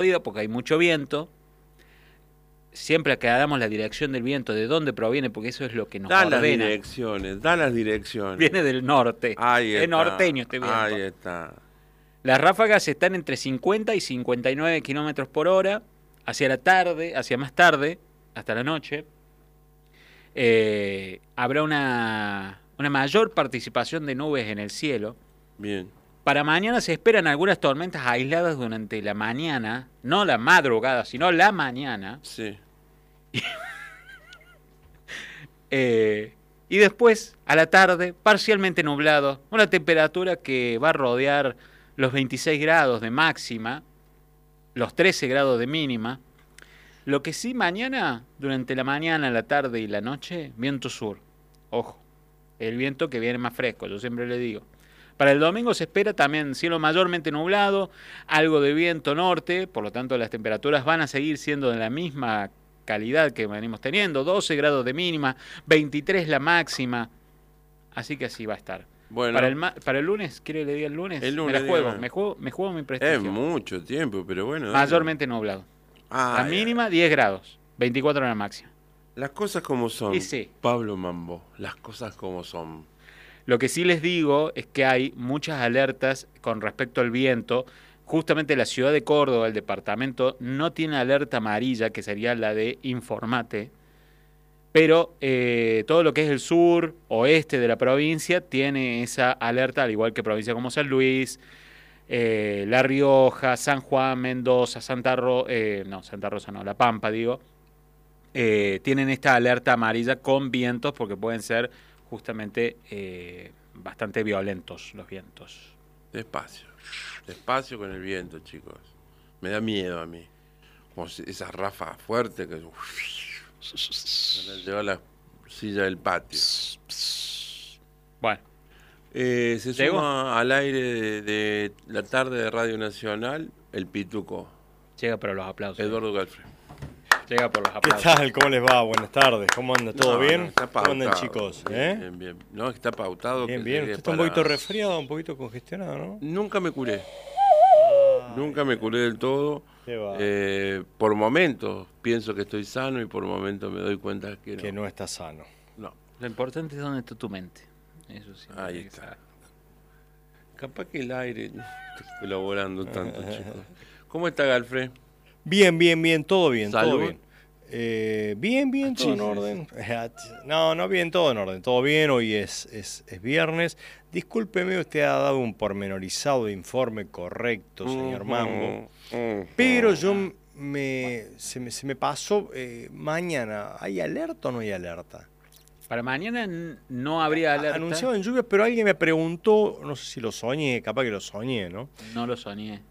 porque hay mucho viento. Siempre aclaramos la dirección del viento, de dónde proviene, porque eso es lo que nos ordena. Da las direcciones. Viene del norte. Ahí está. Es norteño este viento. Ahí está. Las ráfagas están entre 50 y 59 kilómetros por hora, hacia la tarde, hacia más tarde, hasta la noche. Habrá una mayor participación de nubes en el cielo. Bien. Para mañana se esperan algunas tormentas aisladas durante la mañana, no la madrugada, sino la mañana. Sí. Y después, a la tarde, parcialmente nublado, una temperatura que va a rodear los 26 grados de máxima, los 13 grados de mínima. Lo que sí, mañana, durante la mañana, la tarde y la noche, viento sur. Ojo, el viento que viene más fresco, yo siempre le digo. Para el domingo se espera también cielo mayormente nublado, algo de viento norte, por lo tanto las temperaturas van a seguir siendo de la misma calidad que venimos teniendo, 12 grados de mínima, 23 la máxima, así que así va a estar. Bueno, para el lunes, ¿quiere que le diga el lunes? El lunes me la juego, me juego mi prestigio. Es mucho tiempo, pero bueno. Mayormente nublado. La mínima 10 grados, 24 la máxima. Las cosas como son, sí. Pablo Mambo, las cosas como son. Lo que sí les digo es que hay muchas alertas con respecto al viento. Justamente la ciudad de Córdoba, el departamento, no tiene alerta amarilla, que sería la de informate, pero todo lo que es el sur, oeste de la provincia, tiene esa alerta, al igual que provincias como San Luis, La Rioja, San Juan, Mendoza, Santa Rosa no, La Pampa, digo, tienen esta alerta amarilla con vientos, porque pueden ser justamente bastante violentos los vientos. Despacio con el viento, chicos. Me da miedo a mí. Como esas ráfagas fuertes que me lleva a la silla del patio. Bueno. Se suma al aire de la tarde de Radio Nacional el Pituco. Llega por los aplausos. Eduardo Galfre. Llega por los aplausos. ¿Qué tal? ¿Cómo les va? Buenas tardes. ¿Cómo anda? ¿Todo bien? Está pautado. ¿Cómo andan, chicos? Bien. No, está pautado. Bien. Usted está un poquito resfriado, un poquito congestionado, ¿no? Nunca me curé. Nunca me curé del todo. ¿Qué va? Por momentos pienso que estoy sano y por momentos me doy cuenta que no. Que no está sano. No. Lo importante es dónde está tu mente. Eso sí. Ahí está. Capaz que el aire no estoy colaborando tanto, chicos. ¿Cómo está Galfre? Bien, todo bien, ¿Salud? todo bien. Bien, todo en orden. No, bien, todo en orden, todo bien. Hoy es viernes. Discúlpeme, usted ha dado un pormenorizado informe correcto, señor Mambo. Pero yo se me pasó mañana. ¿Hay alerta o no hay alerta? Para mañana no habría alerta. Anunciaban lluvias, pero alguien me preguntó, no sé si lo soñé, capaz que lo soñé, ¿no? No lo soñé.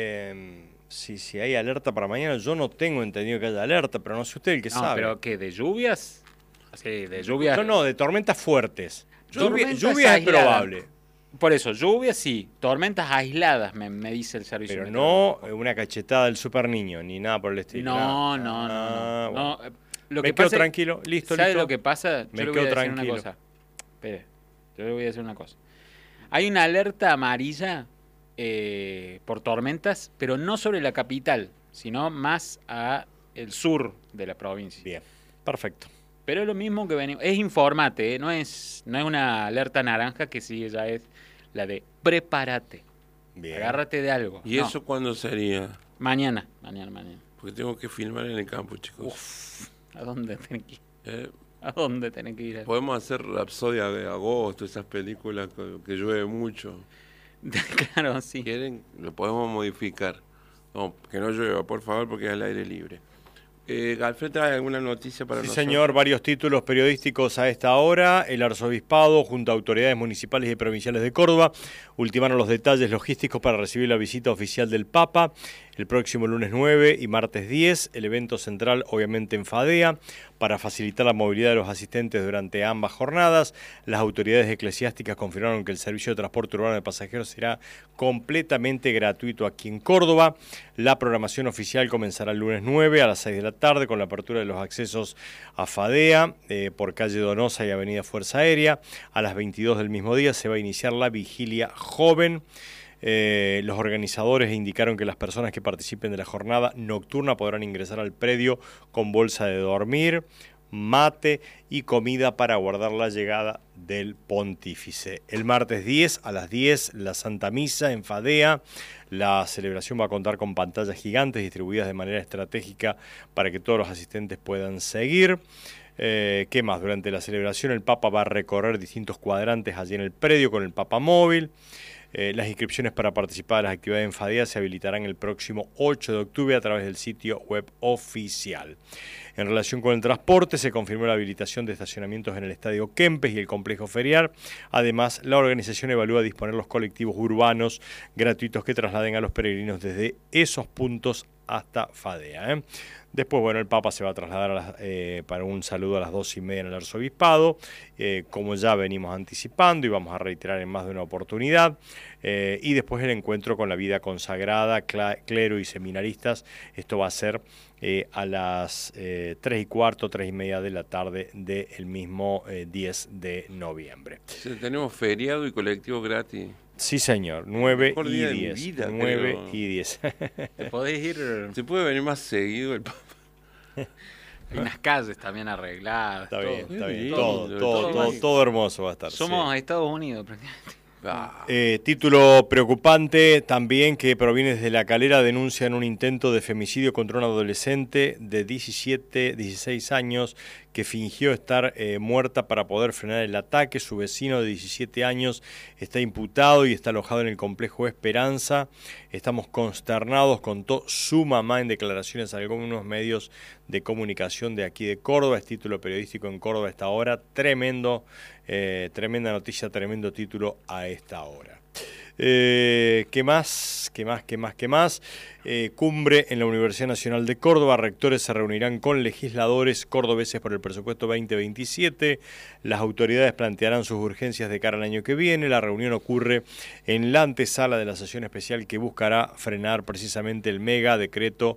Si hay alerta para mañana, yo no tengo entendido que haya alerta, pero no sé usted el que sabe. ¿Pero qué? ¿De lluvias? Sí, de lluvias. No, de tormentas fuertes. Tormentas Lluvia es probable. Por eso, lluvias sí, tormentas aisladas, me dice el servicio. Pero no una cachetada del super niño, ni nada por el estilo. No. Bueno. Lo me que quedo pasa, tranquilo, listo. ¿sabe lo que pasa? Me yo le quedo voy a decir tranquilo. una cosa. Espere, yo le voy a decir una cosa. Hay una alerta amarilla por tormentas, pero no sobre la capital, sino más a el sur de la provincia. Bien, perfecto. Pero es lo mismo que venimos. Es informate, no es una alerta naranja, que sí, ya es la de prepárate. Bien. Agárrate de algo. ¿Y eso cuándo sería? Mañana. Porque tengo que filmar en el campo, chicos. Uf, ¿a dónde tenés que ir? ¿Eh? ¿A dónde tenés que ir? Podemos hacer Rapsodia de Agosto, esas películas que llueve mucho. Claro, sí. ¿Quieren? Lo podemos modificar. No, que no llueva, por favor, porque es al aire libre. Galfred, ¿trae alguna noticia para nosotros? Sí, señor, varios títulos periodísticos a esta hora. El arzobispado, junto a autoridades municipales y provinciales de Córdoba, ultimaron los detalles logísticos para recibir la visita oficial del Papa el próximo lunes 9 y martes 10. El evento central, obviamente, en Fadea, para facilitar la movilidad de los asistentes durante ambas jornadas. Las autoridades eclesiásticas confirmaron que el servicio de transporte urbano de pasajeros será completamente gratuito aquí en Córdoba. La programación oficial comenzará el lunes 9 a las 6 de la tarde con la apertura de los accesos a Fadea por calle Donosa y avenida Fuerza Aérea. A las 22 del mismo día se va a iniciar la vigilia joven. Los organizadores indicaron que las personas que participen de la jornada nocturna podrán ingresar al predio con bolsa de dormir, mate y comida para aguardar la llegada del pontífice. El martes 10 a las 10, la Santa Misa en Fadea. La celebración va a contar con pantallas gigantes distribuidas de manera estratégica para que todos los asistentes puedan seguir. ¿Qué más? Durante la celebración el Papa va a recorrer distintos cuadrantes allí en el predio con el Papa Móvil. Las inscripciones para participar de las actividades en Fadea se habilitarán el próximo 8 de octubre a través del sitio web oficial. En relación con el transporte, se confirmó la habilitación de estacionamientos en el Estadio Kempes y el Complejo Ferial. Además, la organización evalúa disponer los colectivos urbanos gratuitos que trasladen a los peregrinos desde esos puntos hasta Fadea. Después, bueno, el Papa se va a trasladar para un saludo a las 2:30 en el Arzobispado, como ya venimos anticipando y vamos a reiterar en más de una oportunidad. Y después el encuentro con la vida consagrada, clero y seminaristas. Esto va a ser a las 3:15, 3:30 de la tarde del mismo 10 de noviembre. Sí, tenemos feriado y colectivo gratis. Sí, señor, 9 y día 10. Vida, 9 creo. y 10. Te podés ir. ¿Se puede venir más seguido el Papa? Hay unas calles también arregladas. Está todo. bien, está bien. Todo, Todo hermoso va a estar. Somos sí. Estados Unidos prácticamente. Título preocupante también que proviene desde La Calera. Denuncian un intento de femicidio contra un adolescente de 16 años que fingió estar muerta para poder frenar el ataque. Su vecino de 17 años está imputado y está alojado en el complejo Esperanza. Estamos consternados, contó su mamá en declaraciones a algunos medios de comunicación de aquí de Córdoba. Es título periodístico en Córdoba a esta hora. Tremenda noticia, tremendo título a esta hora. ¿Qué más? Cumbre en la Universidad Nacional de Córdoba. Rectores se reunirán con legisladores cordobeses por el presupuesto 2027. Las autoridades plantearán sus urgencias de cara al año que viene. La reunión ocurre en la antesala de la sesión especial que buscará frenar precisamente el mega decreto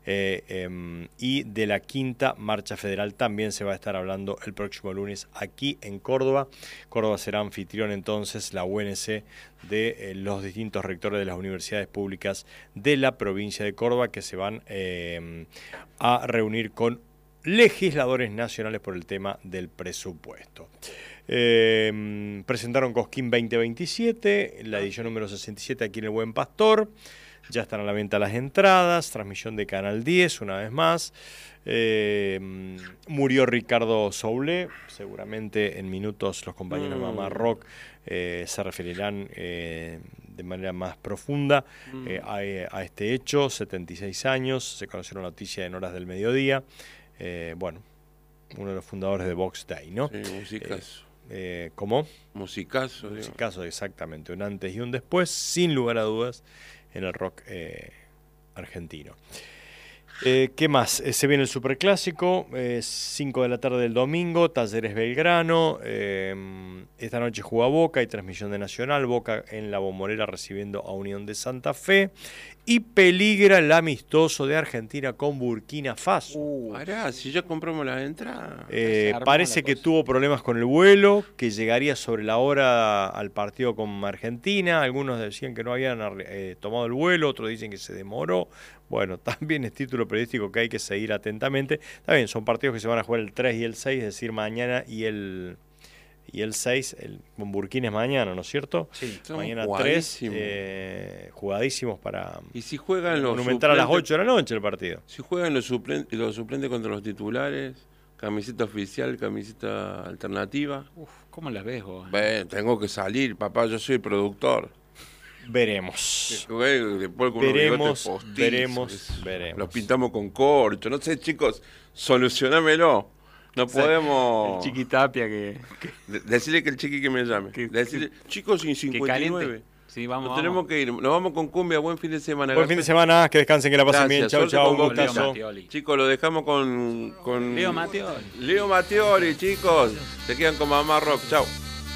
y de la quinta marcha federal. También se va a estar hablando el próximo lunes aquí en Córdoba. Córdoba será anfitrión entonces, la UNC, de los distintos rectores de las universidades públicas de la provincia de Córdoba, que se van a reunir con legisladores nacionales por el tema del presupuesto. Presentaron Cosquín 2027, la edición número 67 aquí en el Buen Pastor. Ya están a la venta las entradas, transmisión de Canal 10 una vez más. Murió Ricardo Soule, seguramente en minutos los compañeros de Mamá Rock se referirán de manera más profunda a este hecho. 76 años, se conoció la noticia en horas del mediodía. Bueno, uno de los fundadores de Vox Day, ¿no? Sí, musicazo. ¿Cómo? Musicazo. Musicazo, exactamente, un antes y un después, sin lugar a dudas, en el rock argentino. ¿Qué más? Se viene el Superclásico, 5 de la tarde del domingo, Talleres Belgrano. Esta noche juega Boca, hay transmisión de Nacional, Boca en la Bombonera recibiendo a Unión de Santa Fe. Y peligra el amistoso de Argentina con Burkina Faso. Pará, si ya compramos las entradas. Parece que tuvo problemas con el vuelo, que llegaría sobre la hora al partido con Argentina. Algunos decían que no habían tomado el vuelo, otros dicen que se demoró. Bueno, también es título periodístico que hay que seguir atentamente. Está bien, son partidos que se van a jugar el 3 y el 6, es decir, mañana y el 6, con Burkina es mañana, ¿no es cierto? Sí, mañana 3, jugadísimos para ¿y si juegan los monumental a las 8 de la noche el partido? Si juegan los suplentes contra los titulares, camiseta oficial, camiseta alternativa. ¿Cómo la ves vos? Tengo que salir, papá, yo soy el productor. Veremos. Veremos. Los pintamos con corcho. No sé, chicos, solucionámelo. No podemos... El Chiquitapia que... Decirle que el chiqui que me llame. Decirle, chicos, sin 59. Sí, vamos. Tenemos que ir. Nos vamos con cumbia. Buen fin de semana. Buen fin de semana. Que descansen, que la pasen bien. Chau, chau. Un gustazo. Chicos, lo dejamos con Leo Mattioli. Leo Mattioli, chicos. Se quedan con Mamá Rock. Chau.